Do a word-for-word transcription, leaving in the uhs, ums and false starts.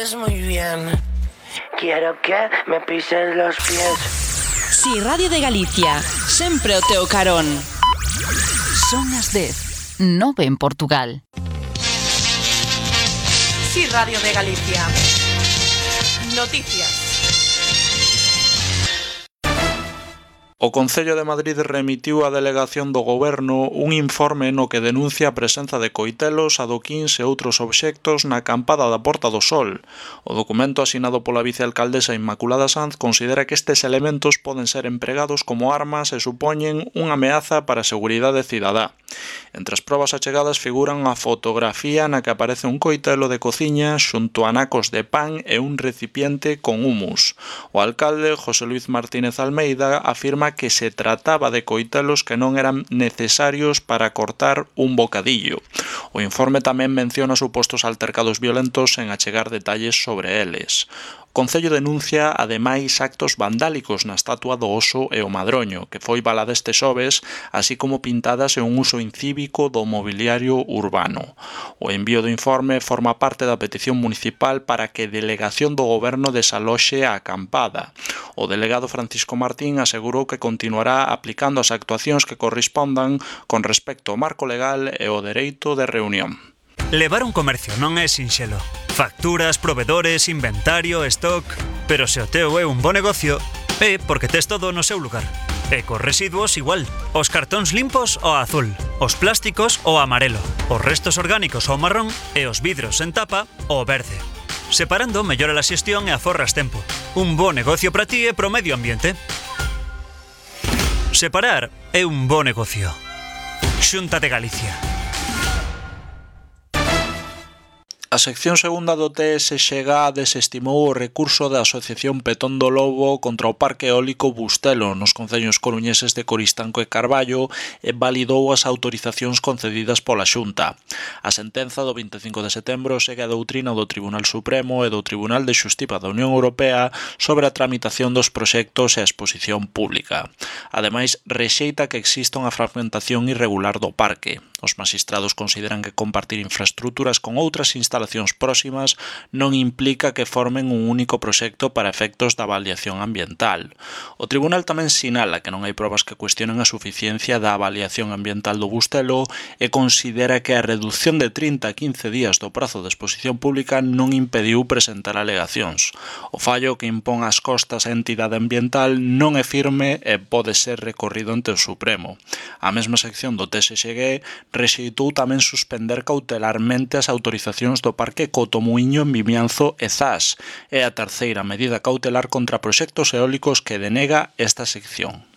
sabes muy bien. Quiero que me pises los pies. Si Radio de Galicia, sempre o teu carón. Son as dez, nove en Portugal. Si Radio de Galicia. Noticias. O Concello de Madrid remitiu á delegación do Goberno un informe no que denuncia a presenza de coitelos, adoquíns e outros obxectos na acampada da Porta do Sol. O documento asinado pola vicealcaldesa Inmaculada Sanz considera que estes elementos poden ser empregados como armas e supoñen unha ameaza para a seguridade cidadá. Entre as probas achegadas figuran a fotografía na que aparece un coitelo de cociña xunto a nacos de pan e un recipiente con humus. O alcalde, José Luis Martínez Almeida, afirma que se trataba de coitelos que non eran necesarios para cortar un bocadillo. O informe tamén menciona supostos altercados violentos sen achegar detalles sobre eles. O Concello denuncia, ademais, actos vandálicos na estatua do oso e o madroño, que foi balada este xoves, así como pintadas e un uso incívico do mobiliario urbano. O envío do informe forma parte da petición municipal para que a delegación do Goberno desaloxe a acampada. O delegado Francisco Martín asegurou que continuará aplicando as actuacións que correspondan con respecto ao marco legal e ao dereito de reunión. Levar un comercio non é sinxelo. Facturas, provedores, inventario, stock... Pero se o teu é un bo negocio, é porque tes todo no seu lugar. E cos residuos igual. Os cartóns limpos ao azul, os plásticos ao amarelo, os restos orgánicos ao marrón e os vidros en tapa ao verde. Separando mellora a xestión e aforras tempo. Un bo negocio para ti e pro medio ambiente. Separar é un bo negocio. Xunta de Galicia. A sección segunda do T S X G desestimou o recurso da Asociación Petón do Lobo contra o Parque Eólico Bustelo nos concellos coruñeses de Coristanco e Carballo e validou as autorizacións concedidas pola Xunta. A sentenza do vinte e cinco de setembro segue a doutrina do Tribunal Supremo e do Tribunal de Xustiza da Unión Europea sobre a tramitación dos proxectos e a exposición pública. Ademais, rexeita que exista unha fragmentación irregular do parque. Os magistrados consideran que compartir infraestruturas con outras instalacións próximas non implica que formen un único proxecto para efectos da avaliación ambiental. O tribunal tamén sinala que non hai probas que cuestionen a suficiencia da avaliación ambiental do Bustelo e considera que a reducción de trinta a quince días do prazo de exposición pública non impediu presentar alegacións. O fallo que impón as costas á entidade ambiental non é firme e pode ser recorrido ante o Supremo. A mesma sección do T S X G rexeitou tamén suspender cautelarmente as autorizacións do Parque Cotomuíño en Vimianzo e Zas. É a terceira medida cautelar contra proxectos eólicos que denega esta sección.